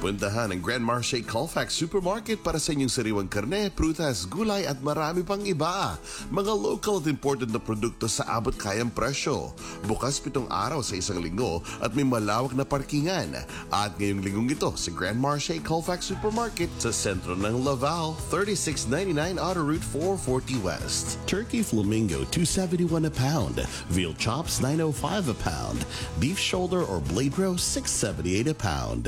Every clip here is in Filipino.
Puntahan ang Grand Marché Colfax Supermarket para sa inyong sariwang karne, prutas, gulay at marami pang iba. Mga local at imported na produkto sa abot kayang presyo. Bukas 7 araw sa isang linggo at may malawak na parkingan. At ngayong linggong ito sa Grand Marché Colfax Supermarket sa sentro ng Laval, 3699 Outer Route 440 West. Turkey Flamingo, $2.71 a pound. Veal chops, $9.05 a pound. Beef shoulder or blade roast, $6.78 a pound.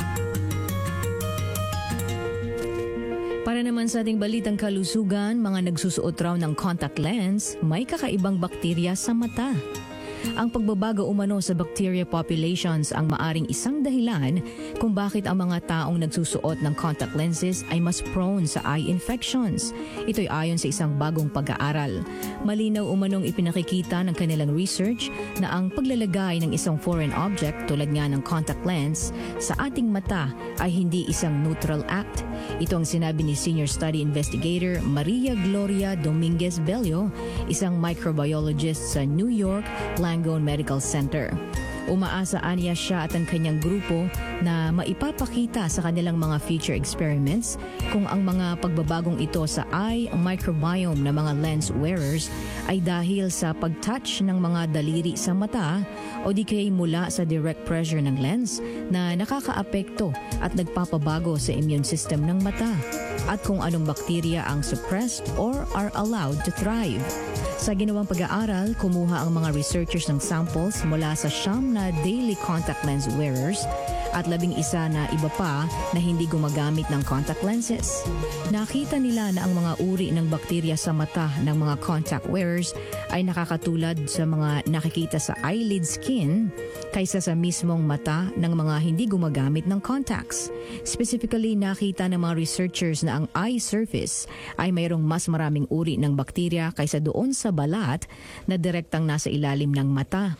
Para naman sa ating balitang kalusugan, mga nagsusuot raw ng contact lens, may kakaibang bakterya sa mata. Ang pagbabago umano sa bacteria populations ang maaring isang dahilan kung bakit ang mga taong nagsusuot ng contact lenses ay mas prone sa eye infections. Ito'y ayon sa isang bagong pag-aaral. Malinaw umanong ipinakikita ng kanilang research na ang paglalagay ng isang foreign object tulad nga ng contact lens sa ating mata ay hindi isang neutral act. Ito ang sinabi ni Senior Study Investigator Maria Gloria Dominguez Bello, isang microbiologist sa New York Langone Medical Center. Umaasa aniya siya at ang kanyang grupo na maipapakita sa kanilang mga future experiments kung ang mga pagbabagong ito sa eye microbiome ng mga lens wearers ay dahil sa pag-touch ng mga daliri sa mata o di kaya mula sa direct pressure ng lens na nakakaapekto at nagpapabago sa immune system ng mata at kung anong bakterya ang suppressed or are allowed to thrive. Sa ginawang pag-aaral, kumuha ang mga researchers ng samples mula sa 9 na daily contact lens wearers at 11 na iba pa na hindi gumagamit ng contact lenses. Nakita nila na ang mga uri ng bakterya sa mata ng mga contact wearers ay nakakatulad sa mga nakikita sa eyelid skin kaysa sa mismong mata ng mga hindi gumagamit ng contacts. Specifically, nakita ng mga researchers na ang eye surface ay mayroong mas maraming uri ng bakterya kaysa doon sa balat na direktang nasa ilalim ng mata.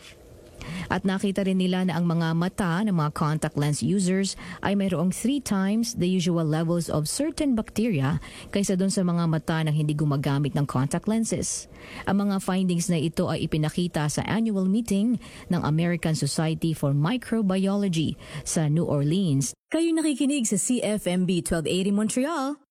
At nakita rin nila na ang mga mata ng mga contact lens users ay mayroong 3 times the usual levels of certain bacteria kaysa doon sa mga mata na hindi gumagamit ng contact lenses. Ang mga findings na ito ay ipinakita sa annual meeting ng American Society for Microbiology sa New Orleans. Kayo nakikinig sa CFMB 1280 Montreal.